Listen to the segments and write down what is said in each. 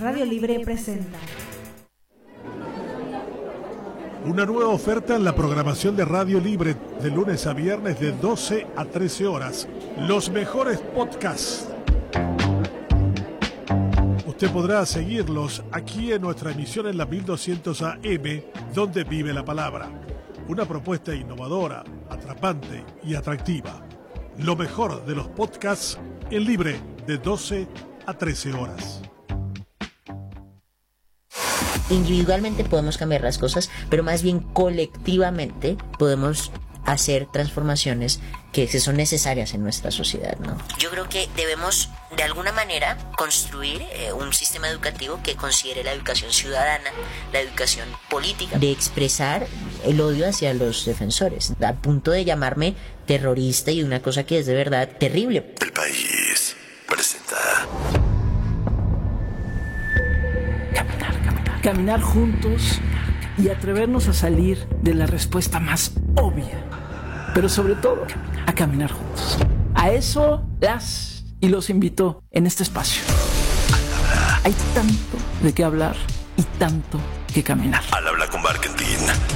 Radio Libre presenta una nueva oferta en la programación de Radio Libre de lunes a viernes de 12 a 13 horas. Los mejores podcasts. Usted podrá seguirlos aquí en nuestra emisión en la 1200 AM, donde vive la palabra. Una propuesta innovadora, atrapante y atractiva. Lo mejor de los podcasts en Libre de 12 a 13 horas. Individualmente podemos cambiar las cosas, pero más bien colectivamente podemos hacer transformaciones que son necesarias en nuestra sociedad, ¿no? Yo creo que debemos de alguna manera construir un sistema educativo que considere la educación ciudadana, la educación política, de expresar el odio hacia los defensores, a punto de llamarme terrorista y una cosa que es de verdad terrible. El País presenta Caminar juntos y atrevernos a salir de la respuesta más obvia, pero sobre todo a caminar juntos. A eso las y los invito en este espacio. Hay tanto de qué hablar y tanto que caminar. Al habla con Barkentin.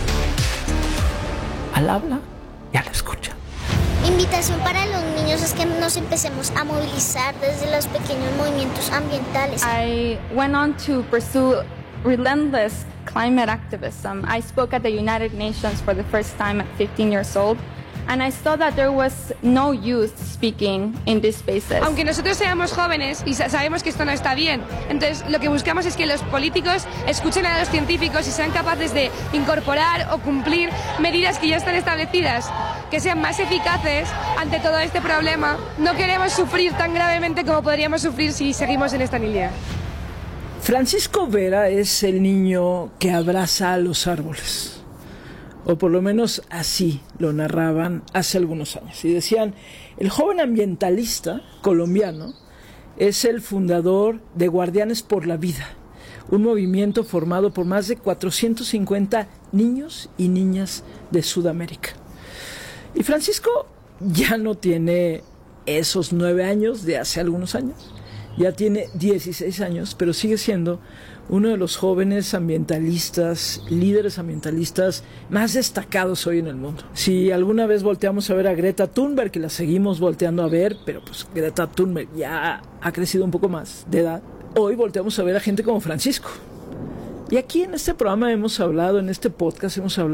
Al habla y al escucha. Invitación para los niños es que nos empecemos a movilizar desde los pequeños movimientos ambientales. I went on to pursue relentless climate activism. I spoke at the United Nations for the first time at 15 years old, and I saw that there was no use speaking in these spaces. Aunque nosotros seamos jóvenes y sabemos que esto no está bien, entonces lo que buscamos es que los políticos escuchen a los científicos y sean capaces de incorporar o cumplir medidas que ya están establecidas, que sean más eficaces ante todo este problema. No queremos sufrir tan gravemente como podríamos sufrir si seguimos en esta línea. Francisco Vera es el niño que abraza a los árboles, o por lo menos así lo narraban hace algunos años. Y decían, el joven ambientalista colombiano es el fundador de Guardianes por la Vida, un movimiento formado por más de 450 niños y niñas de Sudamérica. Y Francisco ya no tiene esos 9 años de hace algunos años. Ya tiene 16 años, pero sigue siendo uno de los jóvenes ambientalistas, líderes ambientalistas más destacados hoy en el mundo. Si alguna vez volteamos a ver a Greta Thunberg, que la seguimos volteando a ver, pero pues Greta Thunberg ya ha crecido un poco más de edad, hoy volteamos a ver a gente como Francisco. Y aquí en este programa hemos hablado, en este podcast hemos hablado